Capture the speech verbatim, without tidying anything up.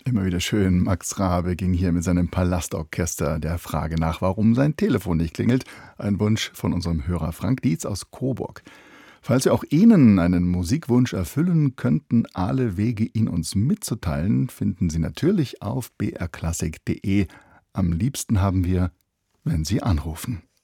Immer wieder schön. Max Rabe ging hier mit seinem Palastorchester der Frage nach, warum sein Telefon nicht klingelt. Ein Wunsch von unserem Hörer Frank Dietz aus Coburg. Falls wir auch Ihnen einen Musikwunsch erfüllen könnten, alle Wege, ihn uns mitzuteilen, finden Sie natürlich auf b r klassik punkt de. Am liebsten haben wir, wenn Sie anrufen.